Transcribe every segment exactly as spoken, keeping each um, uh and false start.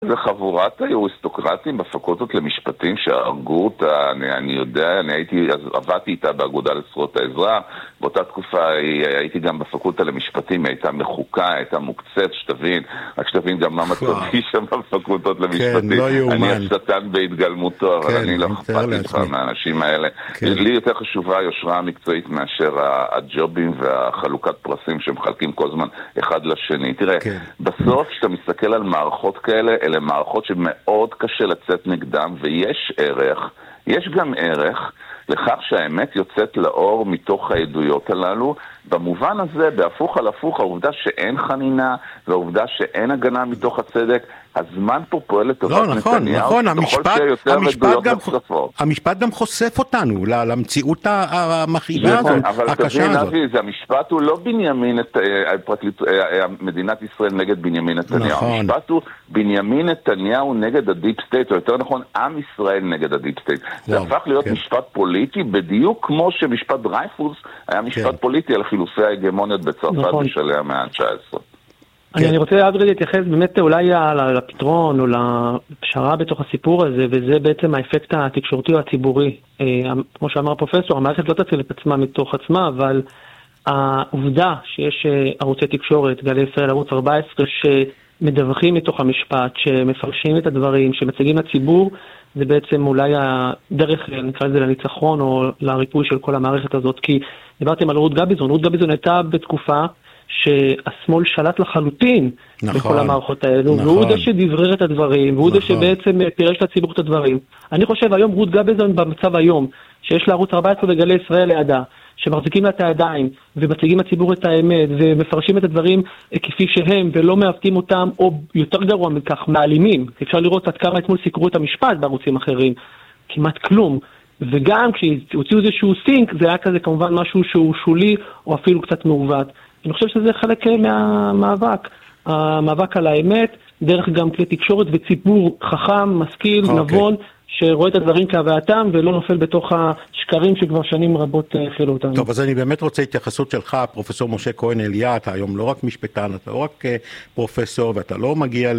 זה חבורת האריסטוקרטים בפקולטות למשפטים שהרגו אותה, אני, אני יודע, אני הייתי, אז עבדתי איתה באגודה לזכויות האזרח, באותה תקופה הייתי גם בפקולטה למשפטים, היא הייתה מחוקה, הייתה מוקצת, שתבין, רק שתבין גם מה מצבי שם בפקולטות למשפטים. כן, לא יאומן. אני השטן בהתגלמותו, אבל כן, אני לא אכפת איתך מהאנשים האלה. כן. לי יותר חשובה היושרה המקצועית מאשר הג'ובים והחלוקת פרסים שמחלקים כל זמן אחד לשני. תראה, כן. בסוף שאתה מסתכל על מערכות כאלה, אלה מערכות שמאוד קשה לצאת נגדם, ויש ערך, יש גם ערך לכך שהאמת יוצאת לאור מתוך העדויות הללו. במובן הזה, בהפוך על הפוך, העובדה שאין חנינה, והעובדה שאין הגנה מתוך הצדק, הזמן פה פועל לטובת לא, נכון, נתניהו, נכון, המשפט, המשפט, גם, המשפט גם חושף אותנו למציאות המכאיבה הזאת, אבל הקשה הזאת. אבי, זה המשפט הוא לא בנימין את פרקליט, מדינת ישראל נגד בנימין נתניהו. נכון. המשפט הוא בנימין נתניהו נגד הדיפ סטייט, או יותר נכון, עם ישראל נגד הדיפ סטייט. זה הפך להיות כן. משפט פוליטי, בדיוק כמו שמשפט דרייפוס היה משפט כן. פוליטי על חילופי ההגמוניות בצרפת נכון. בשלהי המאה ה-תשע עשרה. אני, אני רוצה עד רגע להתייחס באמת אולי לפתרון או לפשרה בתוך הסיפור הזה, וזה בעצם האפקט התקשורתי או הציבורי. כמו שאמר פרופסור, המערכת לא תציל את עצמה מתוך עצמה, אבל העובדה שיש ערוצי תקשורת, גלי ישראל, ערוץ ארבע עשרה, שמדווחים מתוך המשפט, שמפרשים את הדברים, שמציגים לציבור, זה בעצם אולי הדרך, נקרא לזה לניצחון או לריפוי של כל המערכת הזאת. כי דיברתם על רות גביזון, רות גביזון הייתה בתקופה שהשמאל שלט לחלוטין נכון, בכל המערכות האלו, נכון. והוא זה שדברר את הדברים, והוא נכון. זה שבעצם פירש לציבור את הדברים. אני חושב היום רות גביזון במצב היום, שיש לה ערוץ ארבע עשרה וגלי ישראל לידה, שמחזיקים לה את הידיים, ומציגים לציבור את האמת, ומפרשים את הדברים כפי שהם, ולא מעוותים אותם, או יותר גרוע מכך, מעלימים. אפשר לראות עד כמה אתמול סיקרו את המשפט בערוצים אחרים. כמעט כלום. וגם כשהוציאו איזשהו סינק, זה היה כזה כמובן משהו שהוא שולי, או אפילו קצת מעוות. אני חושב שזה חלק מהמאבק, המאבק על האמת, דרך גם כלי תקשורת וציבור חכם, משכיל, okay. נבון, שרואה את הדברים כהווייתם ולא נופל בתוך השקרים שכבר שנים רבות החלו אותנו. טוב, אז אני באמת רוצה התייחסות שלך, פרופסור משה כהן אליה, אתה היום לא רק משפטן, אתה לא רק פרופסור, ואתה לא מגיע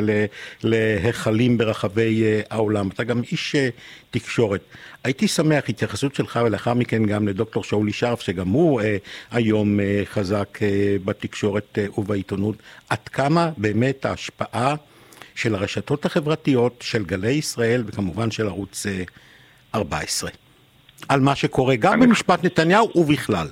להיכלים ברחבי העולם, אתה גם איש תקשורת. הייתי שמח התייחסות שלך ולאחר מכן גם לדוקטור שאולי שרף, שגם הוא אה, היום אה, חזק אה, בתקשורת אה, ובעיתונות. עד כמה באמת ההשפעה של הרשתות החברתיות, של גלי ישראל וכמובן של ערוץ אה, ארבע עשרה, על מה שקורה גם אני... במשפט נתניהו ובכלל.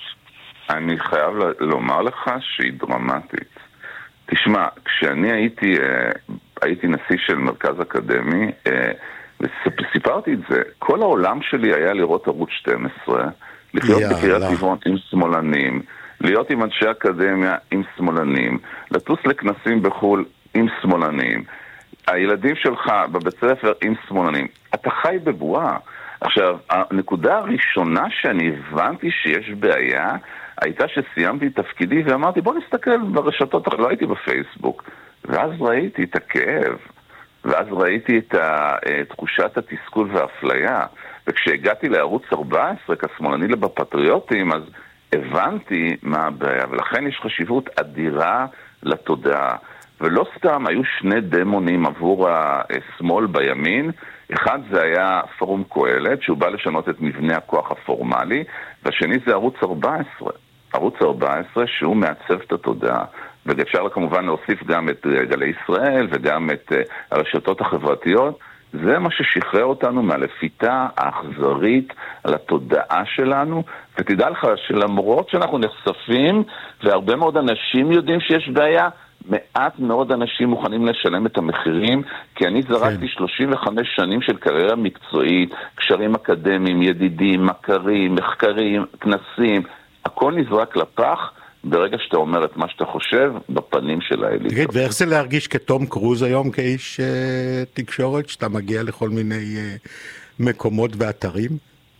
אני חייב לומר לך שהיא דרמטית. תשמע, כשאני הייתי, אה, הייתי נשיא של מרכז אקדמי, אה, וסיפרתי את זה, כל העולם שלי היה לראות ערוץ שתים עשרה, לחיות yeah, בקריית טבעון עם שמאלנים, להיות עם אנשי אקדמיה עם שמאלנים, לטוס לכנסים בחול עם שמאלנים, הילדים שלך בבית ספר עם שמאלנים. אתה חי בבועה. עכשיו, הנקודה הראשונה שאני הבנתי שיש בעיה, הייתה שסיימתי את תפקידי ואמרתי, בוא נסתכל ברשתות, לא הייתי בפייסבוק, ואז ראיתי את הכאב. ואז ראיתי את תחושת התסכול והאפליה, וכשהגעתי לערוץ ארבע עשרה כשמאלני לבפטריוטים, אז הבנתי מה הבעיה, ולכן יש חשיבות אדירה לתודעה. ולא סתם, היו שני דמונים עבור השמאל בימין, אחד זה היה פורום קהלת, שהוא בא לשנות את מבנה הכוח הפורמלי, והשני זה ערוץ ארבע עשרה. ערוץ ארבע עשרה שהוא מעצב את התודעה, ואפשר כמובן להוסיף גם את גלי ישראל וגם את הרשתות החברתיות. זה מה ששחרר אותנו מהלפיתה האכזרית על התודעה שלנו, ותדע לך שלמרות שאנחנו נחשפים והרבה מאוד אנשים יודעים שיש בעיה, מעט מאוד אנשים מוכנים לשלם את המחירים, כי אני זרקתי שלושים וחמש שנים של קריירה מקצועית, קשרים אקדמיים, ידידים, מכרים, מחקרים, כנסים, הכל נזרק לפח ברגע שאתה אומר את מה שאתה חושב בפנים של האליטה. תגיד, ואיך זה להרגיש כתום קרוז היום כאיש uh, תקשורת, שאתה מגיע לכל מיני uh, מקומות ואתרים?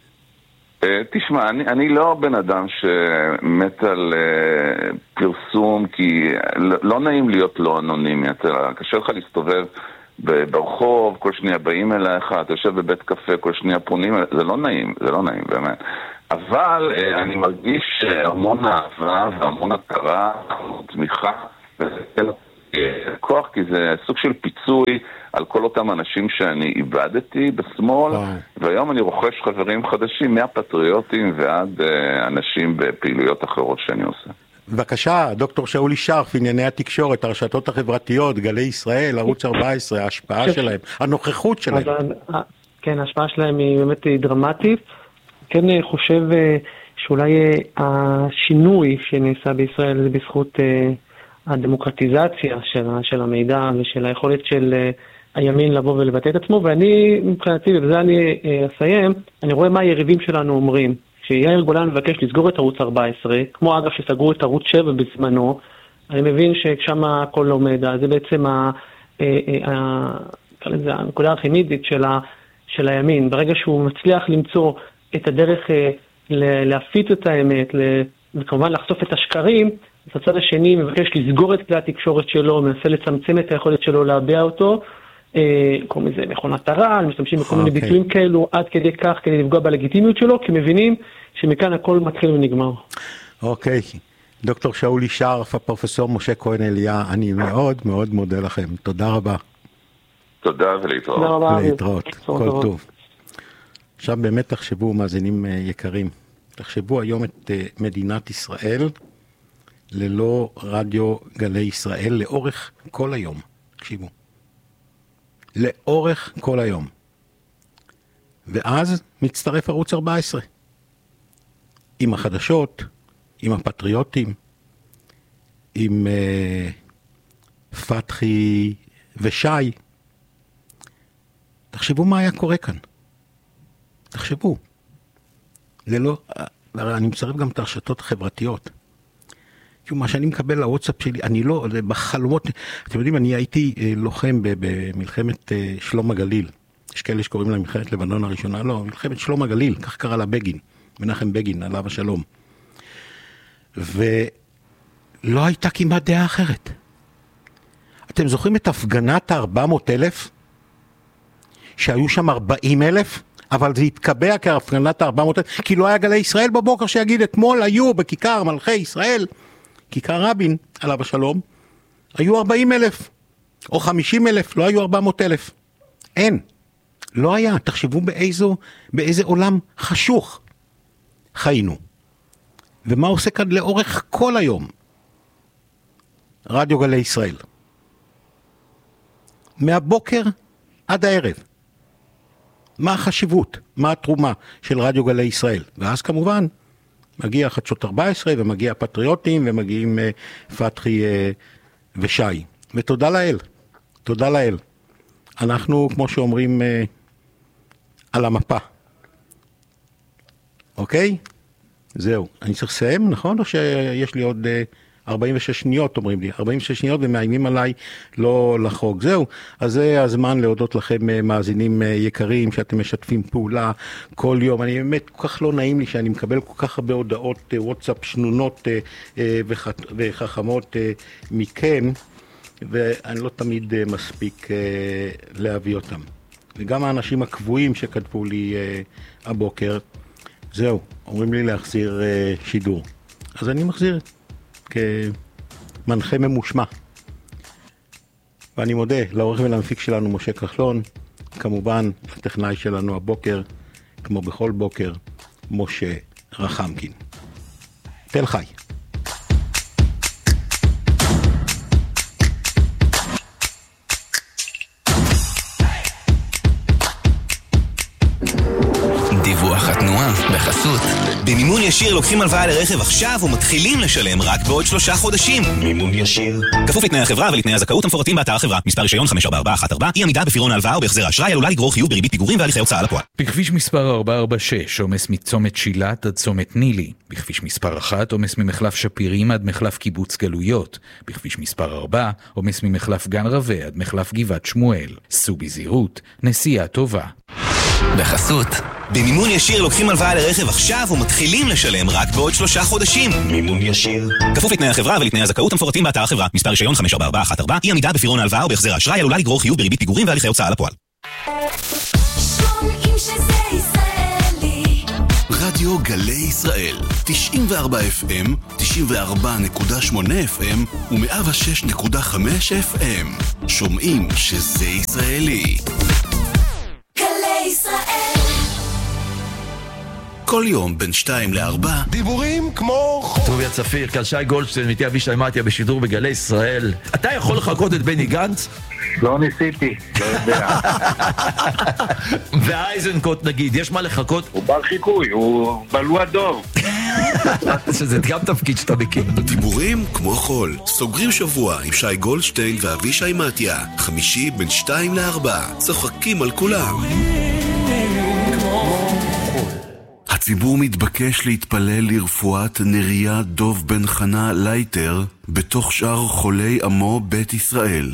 Uh, תשמע, אני, אני לא בן אדם שמת על uh, פרסום, כי לא, לא נעים להיות לא אנונימי. אתה, קשה לך להסתובב ברחוב, כל שניה באים אליך, אתה יושב בבית קפה, כל שניה פונים, זה לא נעים, זה לא נעים באמת. אבל אה, אני מרגיש המון אהבה והמון הכרה, המון תמיכה, וזה כוח, כי זה סוג של פיצוי על כל אותם אנשים שאני איבדתי בשמאל, והיום אני רוכש חברים חדשים מהפטריוטים ועד אנשים בפעילויות אחרות שאני עושה. בבקשה, דוקטור שאולי שרף, ענייני התקשורת, הרשתות החברתיות, גלי ישראל, ערוץ ארבע עשרה, ההשפעה שלהם, הנוכחות שלהם. כן, ההשפעה שלהם היא באמת דרמטית. כן חושב שאולי השינוי שנעשה בישראל זה בזכות הדמוקרטיזציה של המידע ושל היכולת של הימין לבוא ולבטא את עצמו, ואני מבחינתי, ובזה אני אסיים, אני רואה מה היריבים שלנו אומרים. כשיאיר גולן מבקש לסגור את ערוץ ארבע עשרה, כמו אגב שסגרו את ערוץ שבע בזמנו, אני מבין ששם הכל לא עומד, זה בעצם הנקודה הארכימדית של הימין. ברגע שהוא מצליח למצוא את הדרך להפיץ את האמת, וכמובן לחשוף את השקרים, אז הצד השני מבקש לסגור את כלי התקשורת שלו, מנסה לצמצם את היכולת שלו להביע אותו, קוראים לזה מכונת הרעל, משתמשים בכל מיני ביטויים כאלו, עד כדי כך, כדי לפגוע בלגיטימיות שלו, כי מבינים שמכאן הכל מתחיל ונגמר. אוקיי. דוקטור שאולי שרף, הפרופסור משה כהן אליה, אני מאוד מאוד מודה לכם. תודה רבה. תודה ולהתראות. תודה רבה. להתראות. כל טוב. עכשיו באמת תחשבו, מאזינים יקרים, תחשבו היום את מדינת ישראל ללא רדיו גלי ישראל לאורך כל היום. תקשיבו. לאורך כל היום. ואז מצטרף ערוץ ארבע עשרה. עם החדשות, עם הפטריוטים, עם uh, פתחי ושי. תחשבו מה היה קורה כאן. תחשבו. ללא, אני מצרף גם את הרשתות החברתיות. מה שאני מקבל לוואטסאפ שלי, אני לא, בחלומות, אתם יודעים, אני הייתי לוחם במלחמת שלום הגליל. יש כאלה שקוראים לה מלחמת לבנון הראשונה, לא, מלחמת שלום הגליל, כך קרא לה בגין, מנחם בגין, עליו השלום. ולא הייתה כמעט דעה אחרת. אתם זוכרים את הפגנת ה-ארבע מאות אלף? שהיו שם ארבעים אלף? אבל זה התקבע כהפגנת ה-ארבע מאות אלף, כי לא היה גלי ישראל בבוקר שיגיד, אתמול היו בכיכר מלכי ישראל, כיכר רבין, עליו השלום, היו ארבעים אלף, או חמישים אלף, לא היו ארבע מאות אלף. אין. לא היה. תחשבו באיזו, באיזה עולם חשוך חיינו. ומה עושה כאן לאורך כל היום? רדיו גלי ישראל. מהבוקר עד הערב. מה החשיבות? מה התרומה של רדיו גלי ישראל? ואז כמובן, מגיע חדשות ארבע עשרה, ומגיע פטריוטים, ומגיעים uh, פתחי uh, ושי. ותודה לאל. תודה לאל. אנחנו, כמו שאומרים, uh, על המפה. אוקיי? זהו. אני צריך לסיים, נכון? או שיש לי עוד uh, ארבעים ושש שניות, אומרים לי. ארבעים ושש שניות ומאיימים עליי לא לחוג. זהו. אז זה הזמן להודות לכם uh, מאזינים uh, יקרים, שאתם משתפים פעולה כל יום. אני באמת, כל כך לא נעים לי שאני מקבל כל כך הרבה הודעות uh, וואטסאפ שנונות uh, uh, וח, וחכמות uh, מכם, ואני לא תמיד uh, מספיק uh, להביא אותם. וגם האנשים הקבועים שכתבו לי uh, הבוקר, זהו, אומרים לי להחזיר uh, שידור. אז אני מחזיר כמנחה ממושמע. ואני מודה לעורך ולמפיק שלנו משה כחלון, כמובן הטכנאי שלנו הבוקר, כמו בכל בוקר, משה רחמקין. תל חי. דיווח התנועה בחסות. במימון ישיר לוקחים הלוואה לרכב עכשיו ומתחילים לשלם רק בעוד שלושה חודשים. מימון ישיר. כפוף לתנאי החברה ולתנאי הזכאות המפורטים באתר החברה. מספר רישיון חמש ארבע ארבע אחת ארבע. אי עמידה בפירעון ההלוואה או בהחזר האשראי עלולה לגרור חיוב בריבית פיגורים והליכי הוצאה לפועל. בכביש מספר ארבע ארבע שש עומס מצומת שילת עד צומת נילי. בכביש מספר אחת עומס ממחלף שפירים עד מחלף קיבוץ גלויות. בכביש מספר ארבע עומס ממחלף גן רווה עד מחלף גבעת שמואל. סעו בזהירות, נסיעה טובה. בחסות. במימון ישיר לוקחים הלוואה לרכב עכשיו ומתחילים לשלם רק בעוד שלושה חודשים. מימון ישיר. כפוף לתנאי החברה ולתנאי הזכאות המפורטים באתר החברה. מספר רישיון חמש ארבע ארבע אחת ארבע. אי עמידה בפירעון ההלוואה או בהחזר האשראי עלולה לגרור חיוב בריבית פיגורים והליכי הוצאה לפועל. רדיו גלי ישראל, תשעים וארבע אף אם, תשעים וארבע נקודה שמונה אף אם ו-מאה ושש נקודה חמש אף אם. שומעים שזה ישראלי. גלי ישראל. כל יום בין שתיים לארבע דיבורים כמו חוק. טוביה צפיר, כאן שי גולדשטיין, איתי אבישי מתיה בשידור בגלי ישראל. אתה יכול לחכות את בני גנץ? לא ניסיתי, לא יודע. ואייזנקוט נגיד, יש מה לחכות? הוא בר חיקוי, הוא בלוע דוב. שזה גם תפקיד שאתה מכיר. דיבורים כמו חול. סוגרים שבוע עם שי גולדשטיין ואבישי מתיה. חמישי בין שתיים לארבע. צוחקים על כולם. הציבור מתבקש להתפלל לרפואת נריה דוב בן חנה לייטר בתוך שאר חולי עמו בית ישראל.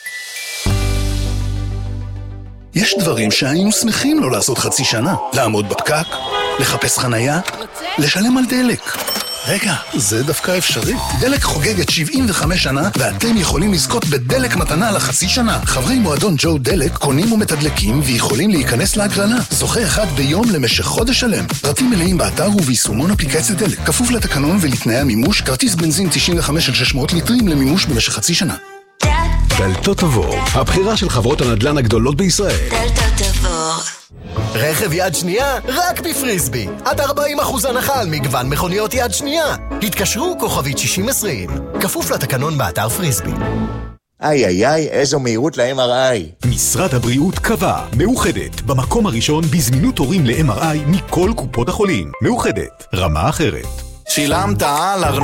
יש דברים שהיינו שמחים לא לעשות חצי שנה. לעמוד בפקק, לחפש חנייה, לשלם על דלק. רגע, זה דווקא אפשרי. דלק חוגגת שבעים וחמש שנה, ואתם יכולים לזכות בדלק מתנה לחצי שנה. חברי מועדון ג'ו דלק קונים ומתדלקים ויכולים להיכנס להגרלה. זוכה אחד ביום למשך חודש שלם. פרטים מלאים באתר וביישומון אפליקציית דלק. כפוף לתקנון ולתנאי המימוש, כרטיס בנזין תשעים וחמש עד שש מאות ליטרים למימוש במשך חצי שנה. דלתות עבור, הבחירה של חברות הנדל"ן הגדולות בישראל. דלתות עבור. רכב יד שנייה רק בפריסבי. עד ארבעים אחוז הנחה על מגוון מכוניות יד שנייה. התקשרו כוכבית שישים עשרים. כפוף לתקנון באתר פריסבי. איי איי איי, איזו מהירות ל-אם אר איי. משרד הבריאות קבע, מאוחדת, במקום הראשון בזמינות תורים ל-אם אר איי מכל קופות החולים. מאוחדת, רמה אחרת. שילמת על